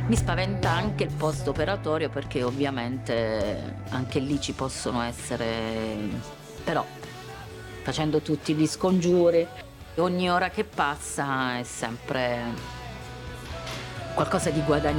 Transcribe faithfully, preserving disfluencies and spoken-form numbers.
Mi spaventa anche il post operatorio perché ovviamente anche lì ci possono essere, però facendo tutti gli scongiuri, ogni ora che passa è sempre qualcosa di guadagnato.